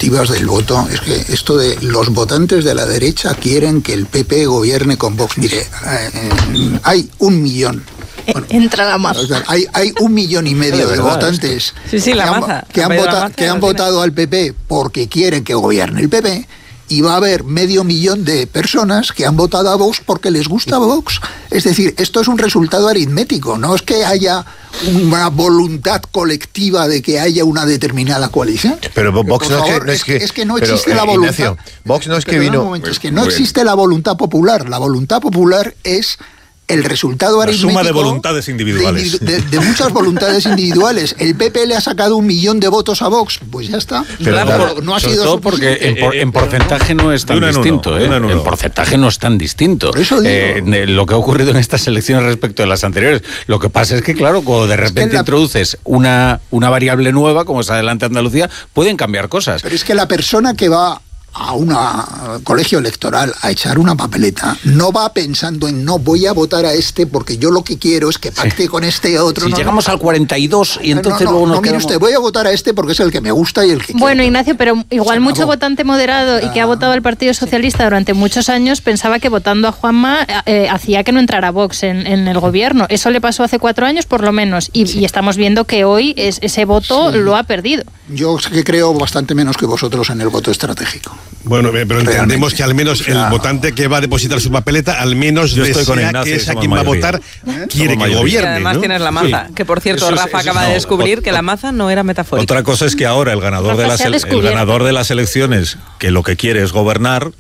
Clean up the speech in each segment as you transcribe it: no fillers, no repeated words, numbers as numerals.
colectivas del voto. Es que esto de los votantes de la derecha quieren que el PP gobierne con Vox. Mire, hay 1 millón. Bueno, entra la maza. Hay 1,5 millones de votantes que han votado al PP porque quieren que gobierne el PP, y va a haber 500,000 de personas que han votado a Vox porque les gusta Vox. Es decir, esto es un resultado aritmético, no es que haya una voluntad colectiva de que haya una determinada coalición. Pero Vox no existe la voluntad. Ignacio, Vox no es que vino... Es que no existe la voluntad popular. La voluntad popular es el resultado aritmético... La suma de voluntades individuales. De muchas voluntades individuales. El PP le ha sacado 1 millón de votos a Vox, pues ya está. Pero no ha sido todo porque en porcentaje no es tan distinto. En porcentaje no es tan distinto. Por eso digo. Lo que ha ocurrido en estas elecciones respecto de las anteriores. Lo que pasa es que, claro, cuando de repente introduces una variable nueva, como es Adelante Andalucía, pueden cambiar cosas. Pero es que la persona que va a un colegio electoral a echar una papeleta no va pensando en no voy a votar a este porque yo lo que quiero es que pacte con este otro. Si llegamos al 42 y entonces luego nos quedamos... usted, voy a votar a este porque es el que me gusta y el que Bueno, Ignacio, pero igual mucho votante moderado y que ha votado al Partido Socialista durante muchos años pensaba que votando a Juanma hacía que no entrara Vox en el gobierno. Eso le pasó hace 4 años por lo menos y estamos viendo que hoy ese voto lo ha perdido. Yo sé que creo bastante menos que vosotros en el voto estratégico. Bueno, pero entendemos que al menos el votante que va a depositar su papeleta, al menos desea que es a quien va a votar, quiere que gobierne. Y además tienes la maza, que por cierto Rafa acaba de descubrir que la maza no era metafórica. Otra cosa es que ahora el ganador de las elecciones, que lo que quiere es gobernar,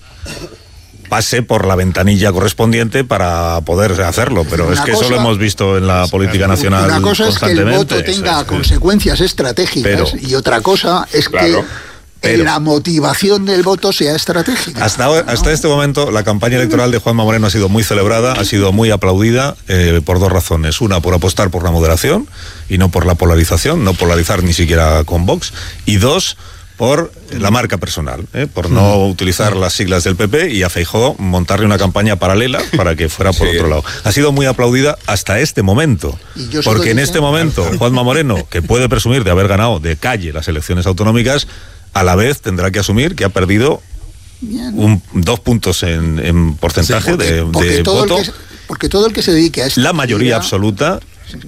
pase por la ventanilla correspondiente para poder hacerlo, pero es que eso lo hemos visto en la política nacional. Una cosa es que el voto tenga consecuencias estratégicas y otra cosa es que la motivación del voto sea estratégica. Hasta este momento la campaña electoral de Juanma Moreno ha sido muy celebrada, ha sido muy aplaudida por 2 razones. Una, por apostar por la moderación y no por la polarización, no polarizar ni siquiera con Vox, y 2, por la marca personal, por no utilizar las siglas del PP y a Feijóo montarle una campaña paralela para que fuera por otro lado. Ha sido muy aplaudida hasta este momento, porque en este momento Juanma Moreno, que puede presumir de haber ganado de calle las elecciones autonómicas, a la vez tendrá que asumir que ha perdido 2 puntos en porcentaje de voto. Porque todo el que se dedique a esto... La mayoría absoluta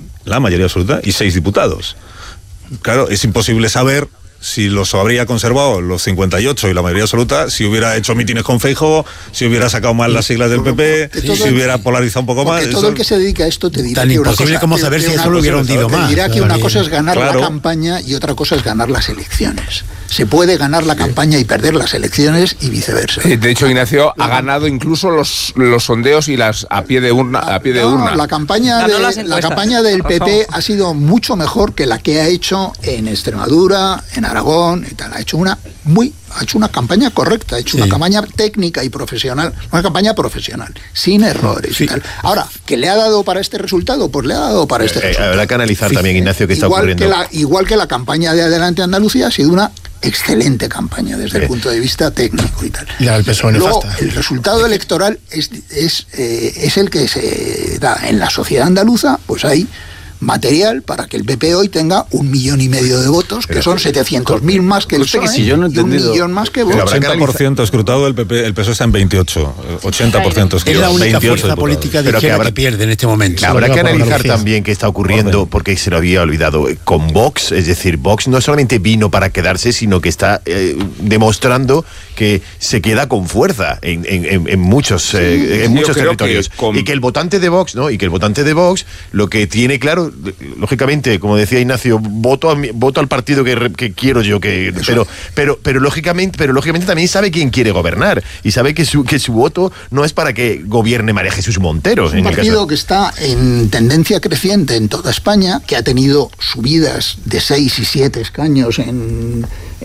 y 6 diputados. Claro, es imposible saber si los habría conservado los 58 y la mayoría absoluta, si hubiera hecho mítines con Feijóo, si hubiera sacado mal las siglas del PP, si hubiera polarizado un poco más. Todo el que se dedica a esto te dirá tan imposible como saber si eso lo hubiera hundido más. Te dirá que una cosa es ganar la campaña y otra cosa es ganar las elecciones. Se puede ganar la campaña y perder las elecciones y viceversa. De hecho, Ignacio ha ganado incluso los sondeos y las a pie de urna. La campaña del PP ha sido mucho mejor que la que ha hecho en Extremadura, en Aragón y tal. Ha hecho una campaña correcta, ha hecho una campaña técnica y profesional, una campaña profesional, sin errores y tal. Ahora, ¿qué le ha dado para este resultado? Pues le ha dado para este resultado. Habrá que analizar también, Ignacio, qué está ocurriendo. Igual que la campaña de Adelante Andalucía ha sido una excelente campaña desde el punto de vista técnico y tal. Luego, el resultado electoral es el que se da en la sociedad andaluza, pues hay material para que el PP hoy tenga 1,5 millones de votos, que son 700.000 más que el PSOE, si yo no he y 1 millón más que Vox. El 80% escrutado, el PSOE está en 28, 80% escrutado. Es la única fuerza política de izquierda que pierde en este momento. Habrá que analizar también qué está ocurriendo, porque se lo había olvidado, con Vox. Es decir, Vox no solamente vino para quedarse, sino que está demostrando que se queda con fuerza en muchos territorios. Y que el votante de Vox, ¿no? Y que el votante de Vox lo que tiene claro, lógicamente, como decía Ignacio, voto al partido que quiero yo, pero lógicamente también sabe quién quiere gobernar y sabe que su voto no es para que gobierne María Jesús Montero. Es un partido que está en tendencia creciente en toda España, que ha tenido subidas de 6 y 7 escaños en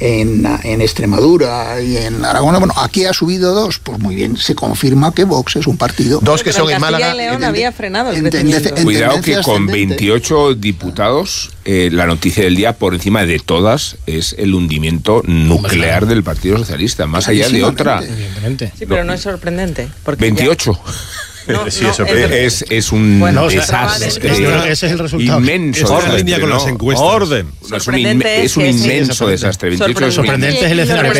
Extremadura y en Aragón. Bueno, aquí ha subido 2, pues muy bien, se confirma que Vox es un partido. 2 que son en Málaga. Castilla y León había frenado el crecimiento. Cuidado que con 28 diputados, la noticia del día por encima de todas es el hundimiento nuclear del Partido Socialista, más allá de otra. Sí, pero no es sorprendente. 28. Es un desastre. Ese es el resultado. Inmenso. Está en línea con las encuestas. Es un inmenso desastre. 28 sorprendente es el escenario.